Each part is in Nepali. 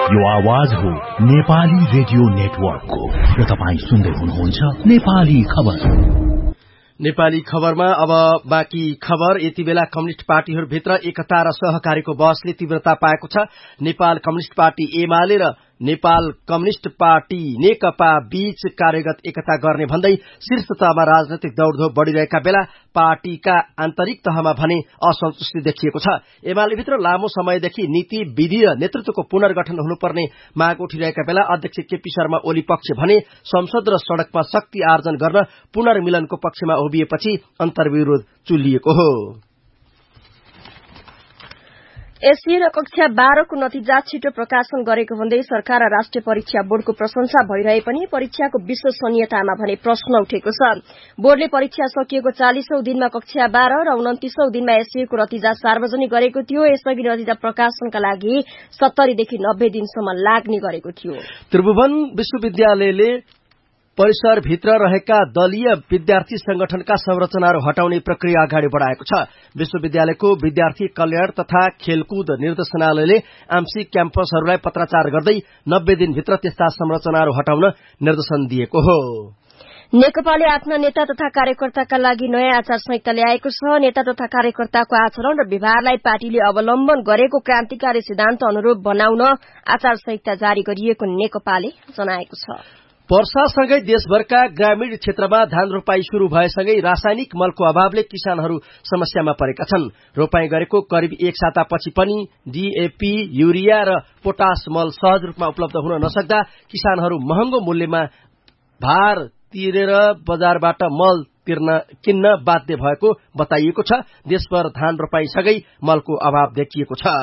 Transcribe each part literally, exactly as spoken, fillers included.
यो आवाज हो नेपाली रेडियो नेटवर्कको र तपाईँ सुन्दै हुनुहुन्छ नेपाली खबर। नेपाली खबरमा अब बाँकी खबर। यति बेला कम्युनिस्ट पार्टीहरूभित्र एकता र सहकारीको बहसले तीव्रता पाएको छ। नेपाल कम्युनिस्ट पार्टी एमाले र नेपाल कम्युनिस्ट पार्टी नेकपा बीच कार्यगत एकता गर्ने भन्दै शीर्ष तहमा राजनैतिक दौडधोप बढ़िरहेका बेला पार्टीका आन्तरिक तहमा भने असन्तुष्टि देखिएको छ। एमालेभित्र लामो समयदेखि नीति, विधि र नेतृत्वको पुनर्गठन हुनुपर्ने माग उठिरहेका बेला अध्यक्ष केपी शर्मा ओली पक्ष भने संसद र सड़कमा शक्ति आर्जन गर्न पुनर्मिलनको पक्षमा उभिएपछि अन्तर्विरोध चुलिएको हो। एसए र कक्षा बाह्रको नतिजा छिटो प्रकाशन गरेको भन्दै सरकार र राष्ट्रिय परीक्षा बोर्डको प्रशंसा भइरहे पनि परीक्षाको विश्वसनीयतामा भने प्रश्न उठेको छ। बोर्डले परीक्षा सकिएको चालीसौं दिनमा कक्षा बाह्र र उन्तिसौं दिनमा एसएको नतिजा सार्वजनिक गरेको थियो। यसअघि नतिजा प्रकाशनका लागि सत्तरीदेखि नब्बे दिनसम्म लाग्ने गरेको थियो। त्रिभुवन विश्वविद्यालयले परिसरभित्र रहेका दलीय विद्यार्थी संगठनका संरचनाहरू हटाउने प्रक्रिया अगाडि बढ़ाएको छ। विश्वविद्यालयको विद्यार्थी कल्याण तथा खेलकुद निर्देशनालयले आंशिक क्याम्पसहरूलाई पत्राचार गर्दै नब्बे दिनभित्र त्यस्ता संरचनाहरू हटाउन निर्देशन दिएको हो। नेकपाले आफ्ना नेता तथा कार्यकर्ताका लागि नयाँ आचार संहिता ल्याएको छ। नेता तथा कार्यकर्ताको आचरण र व्यवहारलाई पार्टीले अवलम्बन गरेको क्रान्तिकारी सिद्धान्त अनुरूप बनाउन आचार संहिता जारी गरिएको नेकपाले जनाएको छ। वर्षासँगै देशभरका ग्रामीण क्षेत्रमा धान रोपाई शुरू भएसँगै रासायनिक मलको अभावले किसानहरू समस्यामा परेका छन्। रोपाई गरेको करिब एक सातापछि पनि डीएपी, युरिया र पोटास मल सहज रूपमा उपलब्ध हुन नसक्दा किसानहरू महँगो मूल्यमा भार तिरेर बजारबाट मल तिर्न किन्न बाध्य भएको बताइएको छ। देशभर धान रोपाईसँगै मलको अभाव देखिएको छ।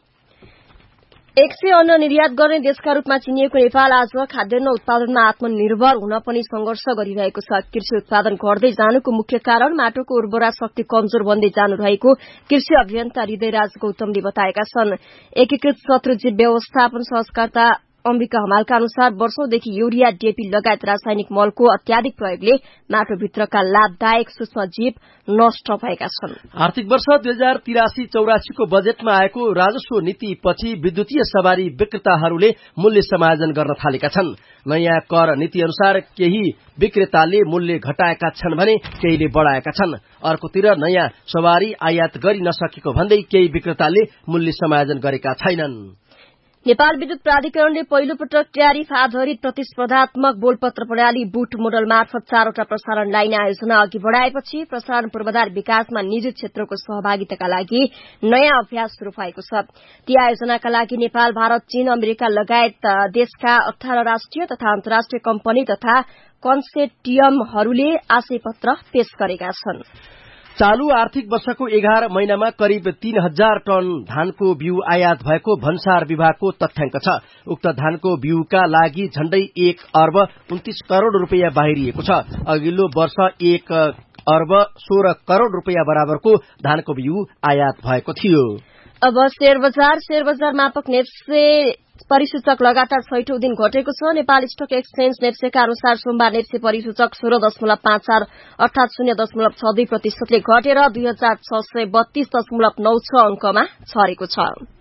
एक सय अन्न निर्यात गर्ने देशका रूपमा चिनिएको नेपाल आज खाद्यान्न उत्पादनमा आत्मनिर्भर हुन पनि संघर्ष गरिरहेको छ। कृषि उत्पादन घट्दै जानुको मुख्य कारण माटोको उर्वरा शक्ति कमजोर बन्दै जानु रहेको कृषि अभियन्ता हृदयराज गौतमले बताएका छन्। एकीकृत शत्रुजीव व्यवस्थापन सहकर्ता अम्बिका हमालका अनुसार वर्षौंदेखि युरिया, डीएपी लगायत रासायनिक मलको अत्याधिक प्रयोगले माटोभित्रका लाभदायक सूक्ष्म जीव नष्ट भएका छन्। आर्थिक वर्ष दुई हजार तिरासी चौरासी को बजेटमा आएको राजस्व नीतिपछि विद्युतीय सवारी विक्रेताहरूले मूल्य समायोजन गर्न थालेका छन्। नयाँ कर नीति अनुसार केही विक्रेताले मूल्य घटाएका छन् भने केहीले बढ़ाएका छन्। अर्कोतिर नयाँ सवारी आयात गरि नसकेको भन्दै केही विक्रेताले मूल्य समायोजन गरेका छैनन्। नेपाल विद्युत प्राधिकरणले पहिलो पटक ट्यारिफ आधारित प्रतिस्पर्धात्मक बोलपत्र प्रणाली बुट मोडल मार्फत चारवटा प्रसारण लाइन आयोजना अघि बढ़ाएपछि प्रसारण पूर्वाधार विकासमा निजी क्षेत्रको सहभागिताका लागि नयाँ अभ्यास शुरू भएको छ। ती आयोजनाका लागि नेपाल, भारत, चीन, अमेरिका लगायत देशका अठार राष्ट्रिय तथा अन्तर्राष्ट्रिय कम्पनी तथा कन्सोर्टियमहरूले आशय पत्र पेश गरेका छन्। चालू आर्थिक वर्षको एघार महिनामा करिब तीन हजार टन धानको बिउ आयात भएको भन्सार विभागको तथ्याङ्क छ। उक्त धानको बिउका लागि झण्डै एक अर्ब उन्तीस करोड़ रूपियाँ बाहिरिएको छ। अघिल्लो वर्ष एक अर्ब सोह्र करोड़ रूपियाँ बराबरको धानको बिउ आयात भएको थियो। अब शेयर बजार शेयर बजार मापक नेप्से परिसूचक लगातार छैठौं दिन घटेको छ। नेपाल स्टक एक्सचेन्ज नेप्सेका अनुसार सोमबार नेप्से परिसूचक सोह्र दशमलव पाँच चार अर्थात शून्य दशमलव छ दुई प्रतिशतले घटेर दुई हजार छ सय बत्तीस दशमलव नौ छ अंकमा छरेको छ।